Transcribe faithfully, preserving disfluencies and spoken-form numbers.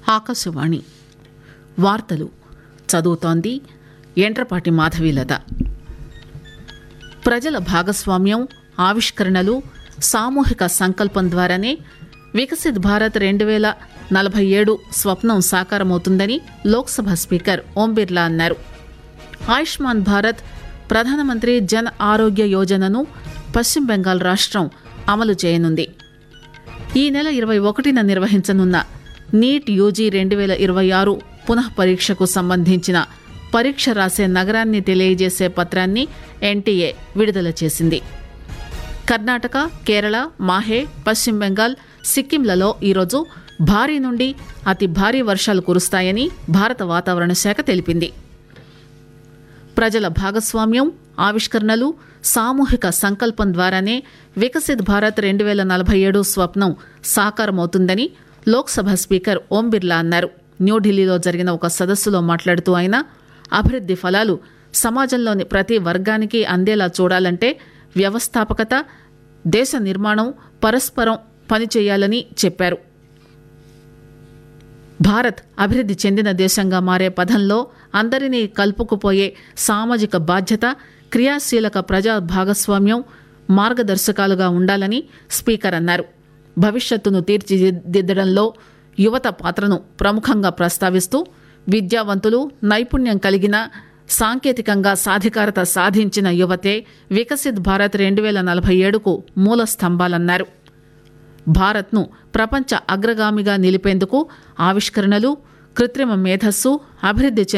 ఆకాశవాణి వార్తలు చదువుతోంది ఎంట్రపాటి మాధవీలత. ప్రజల భాగస్వామ్యం, ఆవిష్కరణలు, సామూహిక సంకల్పం ద్వారానే వికసిత్ భారత్ రెండు వేల నలభై ఏడు స్వప్నం సాకారమవుతుందని లోక్సభ స్పీకర్ ఓం బిర్లా అన్నారు. ఆయుష్మాన్ భారత్, ప్రధానమంత్రి జన్ ఆరోగ్య యోజనను పశ్చిమ బెంగాల్ రాష్ట్రం అమలు చేయనుంది. ఈ నెల ఇరవై ఒకటిన నిర్వహించనున్న నీట్ యూజీ రెండు వేల ఇరవై ఆరు పునః పరీక్షకు సంబంధించిన పరీక్ష రాసే నగరాన్ని తెలియజేసే పత్రాన్ని ఎన్టీఏ విడుదల చేసింది. కర్ణాటక, కేరళ, మాహే, పశ్చిమ బెంగాల్, సిక్కింలలో ఈరోజు భారీ నుండి అతి భారీ వర్షాలు కురుస్తాయని భారత వాతావరణ శాఖ తెలిపింది. ప్రజల భాగస్వామ్యం, ఆవిష్కరణలు, సామూహిక సంకల్పం ద్వారానే వికసిత్ భారత్ రెండు వేల నలభై ఏడు స్వప్నం సాకారమవుతుందని లోక్సభ స్పీకర్ ఓం బిర్లా అన్నారు. న్యూఢిల్లీలో జరిగిన ఒక సదస్సులో మాట్లాడుతూ ఆయన అభివృద్ది ఫలాలు సమాజంలోని ప్రతి వర్గానికి అందేలా చూడాలంటే వ్యవస్థాపకత, దేశ నిర్మాణం పరస్పరం పనిచేయాలని చెప్పారు. భారత్ అభివృద్ది చెందిన దేశంగా మారే పథంలో అందరినీ కలుపుకుపోయే సామాజిక బాధ్యత, క్రియాశీలక ప్రజా భాగస్వామ్యం మార్గదర్శకాలుగా ఉండాలని స్పీకర్ అన్నారు. భవిష్యత్తును తీర్చిదిద్దడంలో యువత పాత్రను ప్రముఖంగా ప్రస్తావిస్తూ విద్యావంతులు, నైపుణ్యం కలిగిన, సాంకేతికంగా సాధికారత సాధించిన యువతే వికసిత్ భారత్ రెండు వేల నలభై ఏడుకు మూల స్తంభాలన్నారు. భారత్ను ప్రపంచ అగ్రగామిగా నిలిపేందుకు ఆవిష్కరణలు, కృత్రిమ మేధస్సు, అభివృద్ది